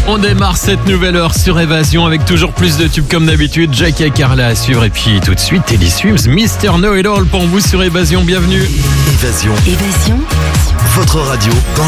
On démarre cette nouvelle heure sur Évasion avec toujours plus de tubes comme d'habitude. Jack et Carla à suivre et puis tout de suite Teddy Swims, Mr. Know It All pour vous sur Évasion. Bienvenue. Évasion. Votre radio dans